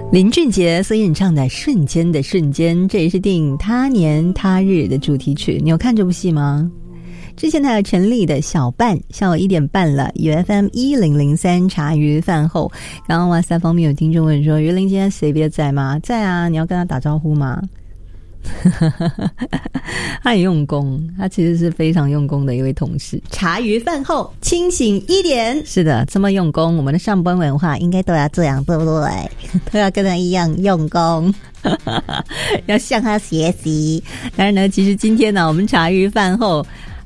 林俊杰所演唱的《瞬间的瞬间》，这也是电影《他年他日》的主题曲。你有看这部戏吗？之前还有陈粒的小半，下午1点半了，UFM 1003茶余饭后。刚刚哇塞方面有听众问说，于林今天谁别在吗？在啊，你要跟他打招呼吗？他很用功，他其实是非常用功的一位同事。茶余饭后清醒一点，是的，这么用功，我们的上班文化应该都要这样，对不对？都要跟他一样用功，要向他学习。当然呢，其实今天呢，我们茶余饭后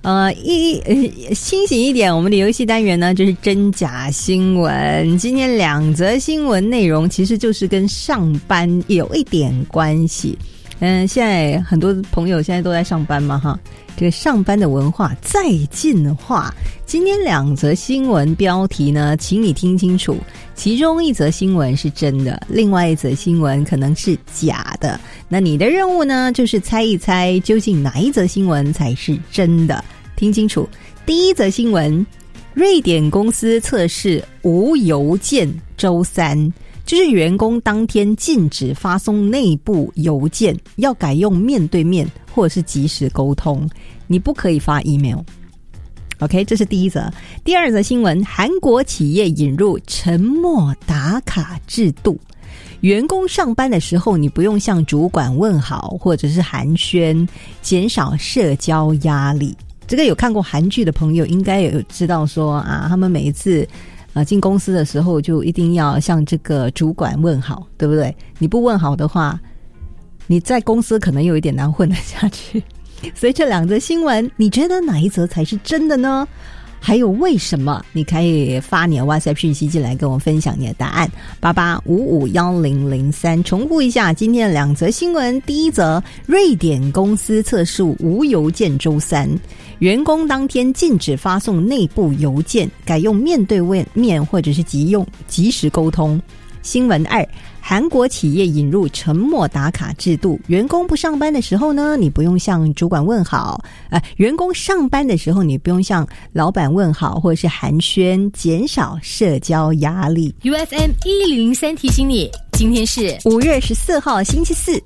清醒一点，我们的游戏单元呢就是真假新闻。今天2则新闻内容其实就是跟上班有一点关系。现在很多朋友现在都在上班嘛哈，这个上班的文化再进化。今天2则新闻标题呢，请你听清楚，其中1则新闻是真的，另外1则新闻可能是假的。那你的任务呢，就是猜一猜究竟哪1则新闻才是真的。听清楚，第1则新闻，瑞典公司测试无邮件周3。就是员工当天禁止发送内部邮件，要改用面对面或者是即时沟通，你不可以发 email。 OK， 这是第1则。第2则新闻，韩国企业引入沉默打卡制度，员工上班的时候你不用向主管问好或者是寒暄，减少社交压力。这个有看过韩剧的朋友应该有知道说啊，他们每一次进公司的时候就一定要向这个主管问好，对不对？你不问好的话，你在公司可能有一点难混得下去。所以这2则新闻，你觉得哪1则才是真的呢？还有为什么？你可以发你的 WhatsApp 讯息进来跟我分享你的答案。88551003。重复一下今天的2则新闻。第1则，瑞典公司测试无邮件周3，员工当天禁止发送内部邮件，改用面对面或者是即时沟通。新闻2，韩国企业引入沉默打卡制度，员工不上班的时候呢，你不用向主管问好，员工上班的时候你不用向老板问好或者是寒暄，减少社交压力。 UFM 1003提醒你，今天是 5月14号星期四，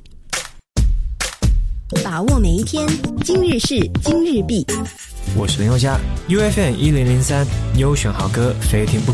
把握每一天，今日事今日毕。 我是林宥嘉， UFM 1003优选好歌，非听不可。